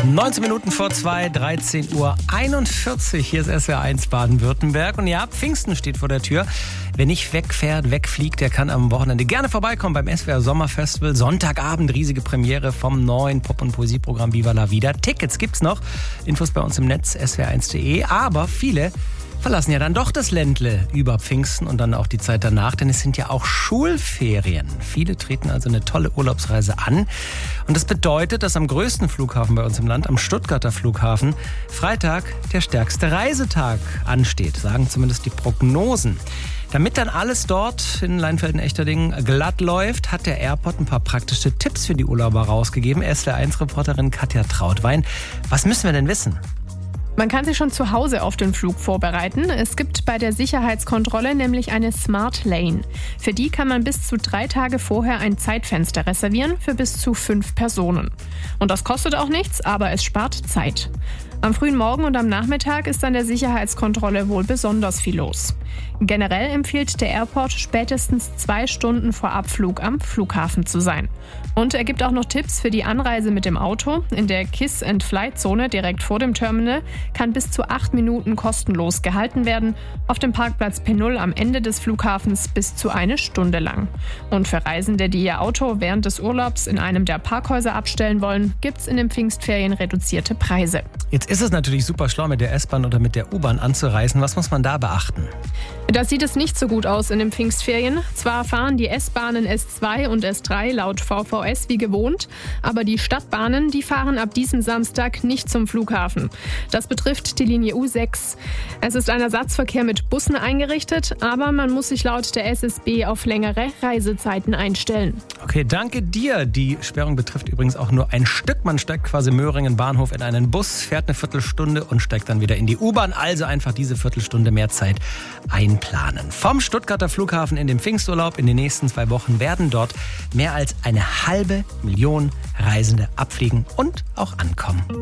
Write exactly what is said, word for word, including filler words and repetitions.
neunzehn Minuten vor zwei, dreizehn Uhr einundvierzig. Hier ist S W R eins Baden-Württemberg. Und ja, Pfingsten steht vor der Tür. Wer nicht wegfährt, wegfliegt, der kann am Wochenende gerne vorbeikommen beim S W R Sommerfestival. Sonntagabend, riesige Premiere vom neuen Pop- und Poesieprogramm Viva la Vida. Tickets gibt's noch. Infos bei uns im Netz s w r eins punkt d e. Aber viele verlassen ja dann doch das Ländle über Pfingsten und dann auch die Zeit danach, denn es sind ja auch Schulferien. Viele treten also eine tolle Urlaubsreise an. Und das bedeutet, dass am größten Flughafen bei uns im Land, am Stuttgarter Flughafen, Freitag der stärkste Reisetag ansteht, sagen zumindest die Prognosen. Damit dann alles dort in Leinfelden-Echterdingen glatt läuft, hat der Airport ein paar praktische Tipps für die Urlauber rausgegeben. S W R eins Reporterin Katja Trautwein. Was müssen wir denn wissen? Man kann sich schon zu Hause auf den Flug vorbereiten. Es gibt bei der Sicherheitskontrolle nämlich eine Smart Lane. Für die kann man bis zu drei Tage vorher ein Zeitfenster reservieren für bis zu fünf Personen. Und das kostet auch nichts, aber es spart Zeit. Am frühen Morgen und am Nachmittag ist an der Sicherheitskontrolle wohl besonders viel los. Generell empfiehlt der Airport, spätestens zwei Stunden vor Abflug am Flughafen zu sein. Und er gibt auch noch Tipps für die Anreise mit dem Auto. In der Kiss-and-Flight-Zone direkt vor dem Terminal kann bis zu acht Minuten kostenlos gehalten werden. Auf dem Parkplatz P null am Ende des Flughafens bis zu eine Stunde lang. Und für Reisende, die ihr Auto während des Urlaubs in einem der Parkhäuser abstellen wollen, gibt's in den Pfingstferien reduzierte Preise. Jetzt ist es natürlich super schlau, mit der S-Bahn oder mit der U-Bahn anzureisen. Was muss man da beachten? Da sieht es nicht so gut aus in den Pfingstferien. Zwar fahren die S-Bahnen S zwei und S drei laut V V S wie gewohnt, aber die Stadtbahnen, die fahren ab diesem Samstag nicht zum Flughafen. Das betrifft die Linie U sechs. Es ist ein Ersatzverkehr mit Bussen eingerichtet, aber man muss sich laut der S S B auf längere Reisezeiten einstellen. Okay, danke dir. Die Sperrung betrifft übrigens auch nur ein Stück. Man steigt quasi Möhringen Bahnhof in einen Bus, fährt eine Viertelstunde und steigt dann wieder in die U-Bahn. Also einfach diese Viertelstunde mehr Zeit einplanen. Vom Stuttgarter Flughafen in den Pfingsturlaub in den nächsten zwei Wochen werden dort mehr als eine halbe Million Reisende abfliegen und auch ankommen.